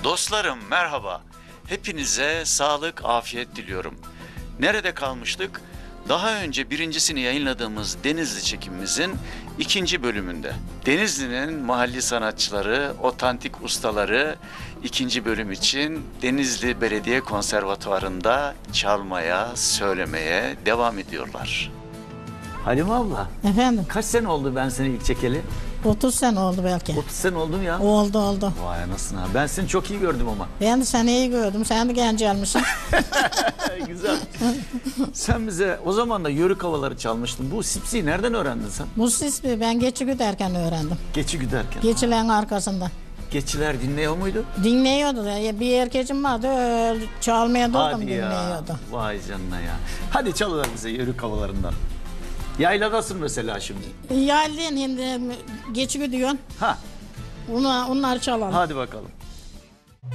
Dostlarım merhaba. Hepinize sağlık, afiyet diliyorum. Nerede kalmıştık? Daha önce birincisini yayınladığımız Denizli çekimimizin ikinci bölümünde. Denizli'nin mahalli sanatçıları, otantik ustaları ikinci bölüm için Denizli Belediye Konservatuvarı'nda çalmaya, söylemeye devam ediyorlar. Halime abla. Efendim? Kaç sene oldu ben seni ilk çekeli? 30 sene oldu belki. 30 sene oldu mu ya? Oldu. Vay anasını ha. Ben seni çok iyi gördüm ama. Ben de seni iyi gördüm. Sen de genç gelmişsin. Güzel. Sen bize o zaman da yörük havaları çalmıştın. Bu sipsiyi nereden öğrendin sen? Bu sispi ben geçi güderken öğrendim. Geçi güderken. Geçilerin arkasında. Geçiler dinliyor muydu? Dinliyordu da. Bir erkecim vardı çalmaya durdum Hadi ya. dinliyordu. Vay canına ya. Hadi çalıver bize yörük havalarından. Yayladasın mesela şimdi. Yaylın şimdi geçi gidiyorsun. Ha. Onları çalalım. Hadi bakalım.